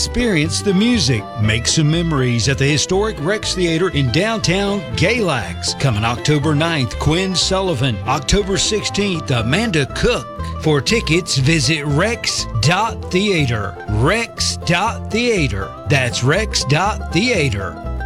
Experience the music. Make some memories at the historic Rex Theater in downtown Galax. Coming October 9th, Quinn Sullivan. October 16th, Amanda Cook. For tickets, visit rex.theater. Rex.theater. That's rex.theater.